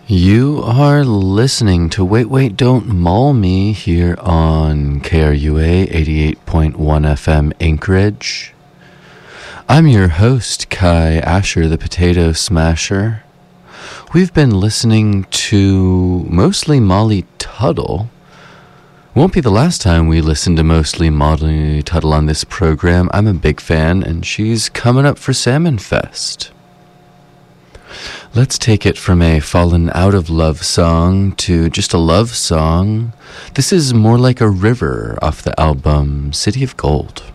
You are listening to Wait Wait Don't Maul Me here on KRUA 88.1 FM Anchorage. I'm your host, Kai Asher, the Potato Smasher. We've been listening to mostly Molly Tuttle. Won't be the last time we listen to mostly Molly Tuttle on this program. I'm a big fan, and she's coming up for Salmon Fest. Let's take it from a fallen out of love song to just a love song. This is More Like a River off the album City of Gold.